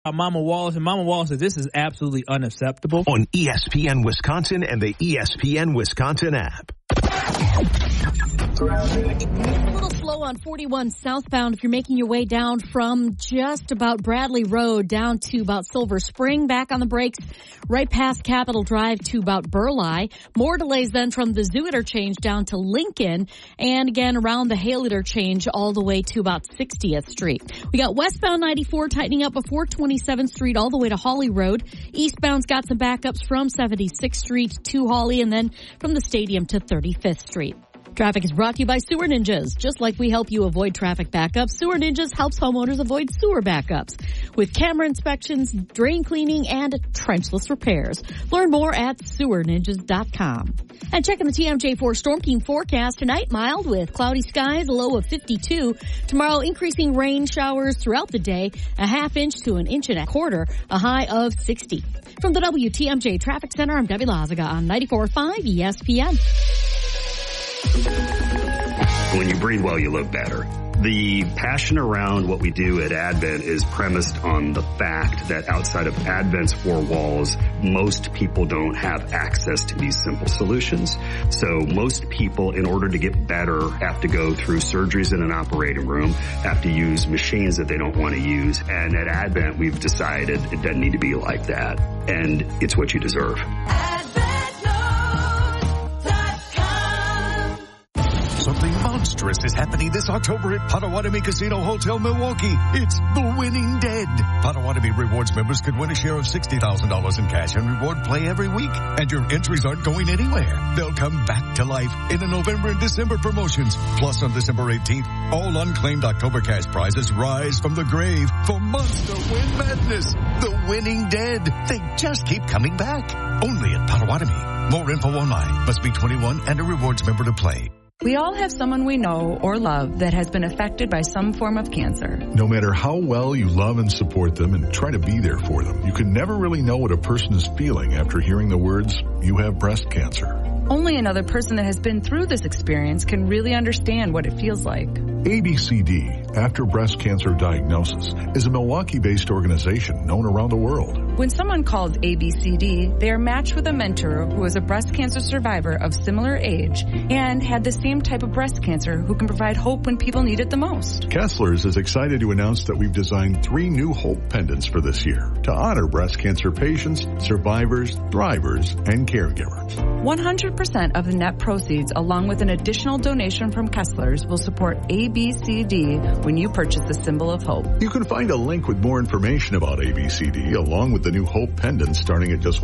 Mama Wallace, and Mama Wallace says this is absolutely unacceptable. On ESPN Wisconsin and the ESPN Wisconsin app. A little slow on 41 southbound if you're making your way down from just about Bradley Road down to about Silver Spring. Back on the brakes right past Capitol Drive to about Burleigh. More delays then from the Zoo interchange down to Lincoln. And again around the Hale interchange all the way to about 60th Street. We got westbound 94 tightening up before 27th Street all the way to Hawley Road. Eastbound's got some backups from 76th Street to Hawley and then from the stadium to 35th Street. Traffic is brought to you by Sewer Ninjas. Just like we help you avoid traffic backups, Sewer Ninjas helps homeowners avoid sewer backups with camera inspections, drain cleaning, and trenchless repairs. Learn more at sewerninjas.com. And checking the TMJ4 Storm Team forecast tonight, mild with cloudy skies, a low of 52. Tomorrow, increasing rain showers throughout the day, a half inch to an inch and a quarter, a high of 60. From the WTMJ Traffic Center, I'm Debbie Lazaga on 94.5 ESPN. When you breathe well, you live better. The passion around what we do at Advent is premised on the fact that outside of Advent's four walls, most people don't have access to these simple solutions. So most people, in order to get better, have to go through surgeries in an operating room, have to use machines that they don't want to use. And at Advent, we've decided it doesn't need to be like that. And it's what you deserve. Something monstrous is happening this October at Potawatomi Casino Hotel Milwaukee. It's the Winning Dead. Potawatomi Rewards members could win a share of $60,000 in cash and reward play every week. And your entries aren't going anywhere. They'll come back to life in the November and December promotions. Plus, on December 18th, all unclaimed October cash prizes rise from the grave for Monster Win Madness. The Winning Dead. They just keep coming back. Only at Potawatomi. More info online. Must be 21 and a rewards member to play. We all have someone we know or love that has been affected by some form of cancer. No matter how well you love and support them and try to be there for them, you can never really know what a person is feeling after hearing the words, "You have breast cancer." Only another person that has been through this experience can really understand what it feels like. ABCD, After Breast Cancer Diagnosis, is a Milwaukee-based organization known around the world. When someone calls ABCD, they are matched with a mentor who is a breast cancer survivor of similar age and had the same type of breast cancer who can provide hope when people need it the most. Kessler's is excited to announce that we've designed 3 new Hope pendants for this year to honor breast cancer patients, survivors, thrivers, and caregivers. 100% of the net proceeds, along with an additional donation from Kessler's, will support ABCD when you purchase the symbol of hope. You can find a link with more information about ABCD, along with the new Hope pendants starting at just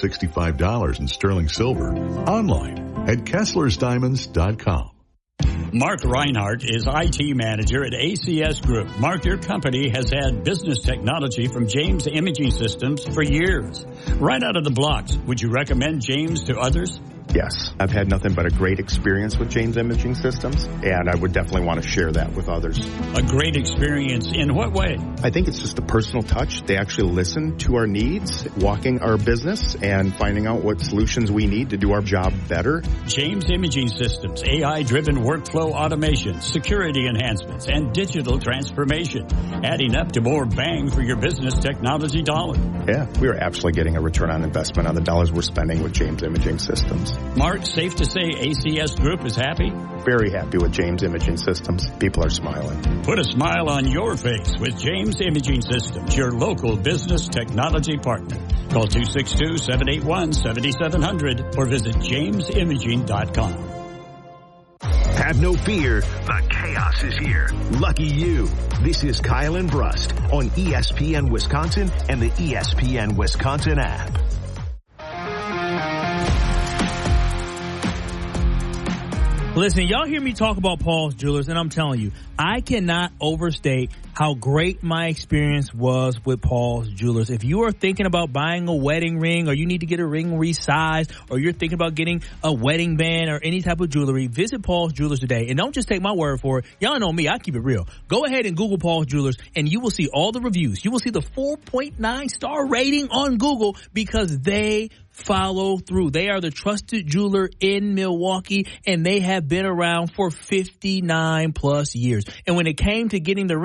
$165 in sterling silver, online at KesslersDiamonds.com. Mark Reinhardt is IT manager at ACS Group. Mark, your company has had business technology from James Imaging Systems for years. Right out of the blocks, would you recommend James to others? Yes, I've had nothing but a great experience with James Imaging Systems, and I would definitely want to share that with others. A great experience in what way? I think it's just a personal touch. They actually listen to our needs, walking our business, and finding out what solutions we need to do our job better. James Imaging Systems, AI-driven workflow automation, security enhancements, and digital transformation, adding up to more bang for your business technology dollar. Yeah, we are absolutely getting a return on investment on the dollars we're spending with James Imaging Systems. Mark, safe to say ACS Group is happy? Very happy with James Imaging Systems. People are smiling. Put a smile on your face with James Imaging Systems, your local business technology partner. Call 262-781-7700 or visit jamesimaging.com. Have no fear, the chaos is here. Lucky you. This is Kyle and Brust on ESPN Wisconsin and the ESPN Wisconsin app. Listen, y'all hear me talk about Paul's Jewelers, and I'm telling you, I cannot overstate how great my experience was with Paul's Jewelers. If you are thinking about buying a wedding ring, or you need to get a ring resized, or you're thinking about getting a wedding band or any type of jewelry, visit Paul's Jewelers today. And don't just take my word for it. Y'all know me, I keep it real. Go ahead and Google Paul's Jewelers, and you will see all the reviews. You will see the 4.9 star rating on Google because they follow through. They are the trusted jeweler in Milwaukee, and they have been around for 59 plus years. And when it came to getting the ring,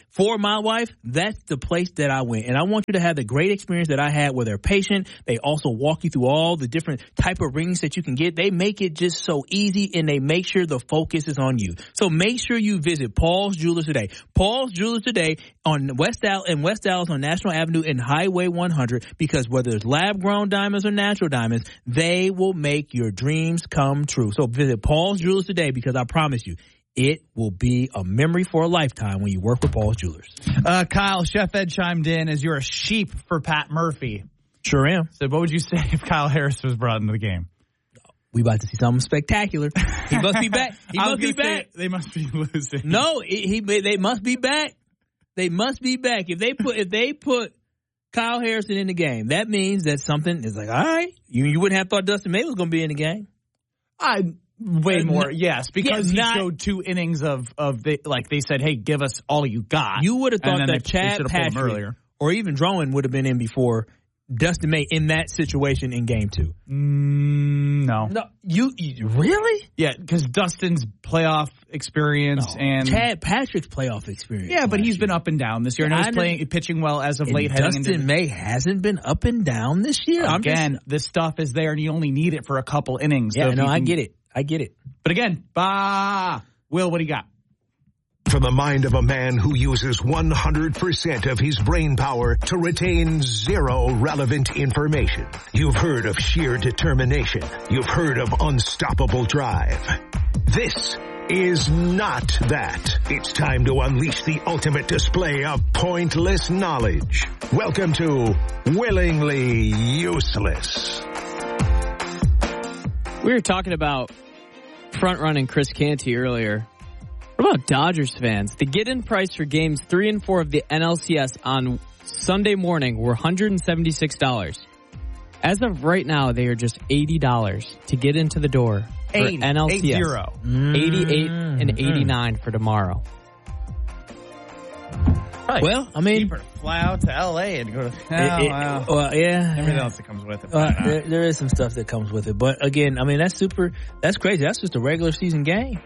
for my wife, that's the place that I went. And I want you to have the great experience that I had where they're patient. They also walk you through all the different type of rings that you can get. They make it just so easy, and they make sure the focus is on you. So make sure you visit Paul's Jewelers today. Paul's Jewelers today on West Dallas on National Avenue and Highway 100, because whether it's lab-grown diamonds or natural diamonds, they will make your dreams come true. So visit Paul's Jewelers today, because I promise you, it will be a memory for a lifetime when you work with Paul's Jewelers. Kyle, Chef Ed chimed in as you're a sheep for Pat Murphy. Sure am. So what would you say if Kyle Harris was brought into the game? We about to see something spectacular. He must be back. He must be back. They must be losing. No, they must be back. They must be back. If they put Kyle Harrison in the game, that means that something is like, all right, you wouldn't have thought Dustin May was going to be in the game. Way more, yes, because he showed 2 innings of they said, hey, give us all you got. You would have thought that Chad Patrick or even Drowan would have been in before Dustin May in that situation in game 2. No. You really? Yeah, because Dustin's playoff experience and Chad Patrick's playoff experience. Yeah, but he's been up and down this year. And he's pitching well as of late. Dustin May hasn't been up and down this year. Again, this stuff is there, and you only need it for a couple innings. Yeah, so I get it. I get it. But again, Will, what do you got? From the mind of a man who uses 100% of his brain power to retain zero relevant information. You've heard of sheer determination. You've heard of unstoppable drive. This is not that. It's time to unleash the ultimate display of pointless knowledge. Welcome to Willingly Useless. We were talking about front-running Chris Canty earlier. What about Dodgers fans? The get-in price for games 3 and 4 of the NLCS on Sunday morning were $176. As of right now, they are just $80 to get into the door for NLCS. 88 and 89 for tomorrow. Right. Well, I mean, cheaper to fly out to L.A. and go to. Well, yeah, everything else that comes with it. There is some stuff that comes with it, but again, I mean, that's crazy. That's just a regular season game.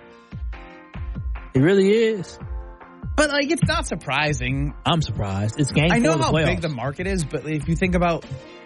It really is. But it's not surprising. I'm surprised. It's game 4 I know of the how playoffs. big the market is, but if you think about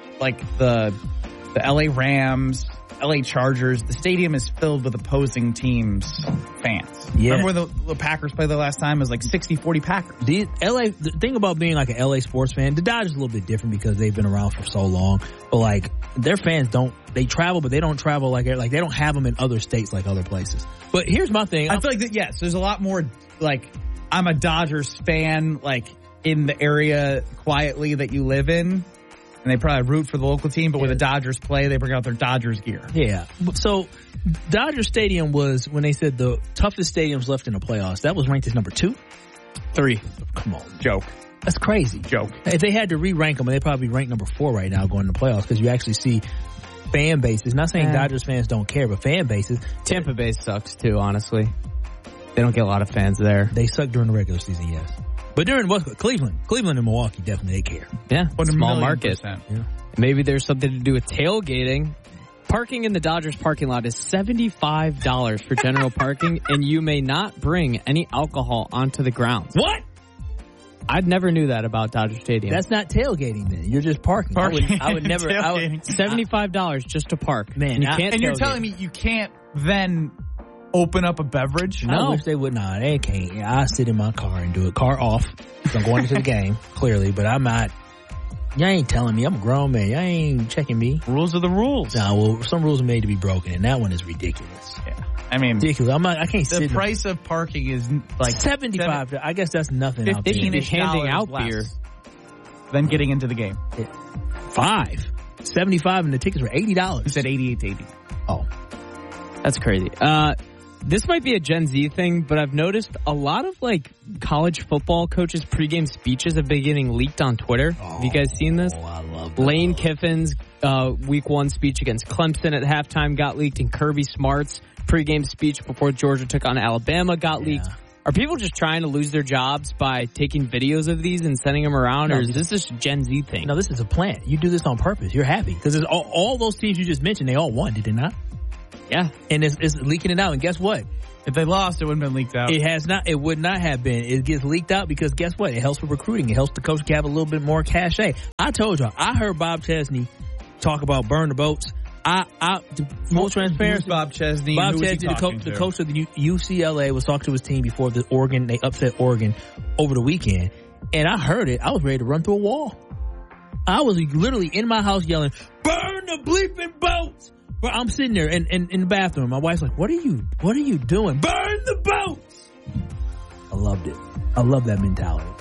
the L.A. Rams, L.A. Chargers, the stadium is filled with opposing teams' fans. Yeah. Remember when the Packers played the last time? It was 60-40 Packers. The thing about being like an LA sports fan, the Dodgers are a little bit different because they've been around for so long. But their fans they travel, but they don't travel like they don't have them in other states like other places. But here's my thing. I feel yes, there's a lot more I'm a Dodgers fan in the area quietly that you live in. And they probably root for the local team, but when the Dodgers play, they bring out their Dodgers gear. Yeah. So Dodger Stadium was, when they said the toughest stadiums left in the playoffs, that was ranked as number 2? 3. Come on. Joke. That's crazy. Joke. If they had to re-rank them, they'd probably be ranked number 4 right now going to the playoffs, because you actually see fan bases. Not saying Dodgers fans don't care, but fan bases. Tampa Bay sucks too, honestly. They don't get a lot of fans there. They suck during the regular season, yes. But during Cleveland and Milwaukee, definitely they care. Yeah, small market. Yeah. Maybe there's something to do with tailgating. Parking in the Dodgers parking lot is $75 for general parking, and you may not bring any alcohol onto the grounds. What? I never knew that about Dodger Stadium. That's not tailgating then. You're just parking. I would never. $75 just to park. Man, you can't. And you're telling me you can't then open up a beverage? No. I wish they would not. They can't. I sit in my car and do it. Car off. I'm going into the game, clearly, but I'm not. Y'all ain't telling me. I'm a grown man. Y'all ain't checking me. Rules are the rules. Nah, well, some rules are made to be broken, and that one is ridiculous. Yeah. I mean, ridiculous. I can't sit. The price of parking is $75. I guess that's nothing out there. Handing out beer. Then getting into the game. $5. $75 and the tickets were $80. You said 88 to 80. Oh. That's crazy. This might be a Gen Z thing, but I've noticed a lot of college football coaches' pregame speeches have been getting leaked on Twitter. Have you guys seen this? I love that. Lane Kiffin's week 1 speech against Clemson at halftime got leaked, and Kirby Smart's pregame speech before Georgia took on Alabama got leaked. Are people just trying to lose their jobs by taking videos of these and sending them around, or is this just a Gen Z thing? No, this is a plan. You do this on purpose. You're happy because all those teams you just mentioned, they all won, did they not? Yeah. And it's leaking it out. And guess what? If they lost, it wouldn't have been leaked out. It has not. It would not have been. It gets leaked out because guess what? It helps with recruiting. It helps the coach have a little bit more cachet. I told y'all. I heard Bob Chesney talk about burn the boats. Full transparency. Who's Bob Chesney? Bob Chesney, the coach of the UCLA, was talking to his team before they upset Oregon over the weekend. And I heard it. I was ready to run through a wall. I was literally in my house yelling, "Burn the bleeping boats!" But I'm sitting there in the bathroom. My wife's like, What are you doing? Burn the boats! I loved it. I love that mentality.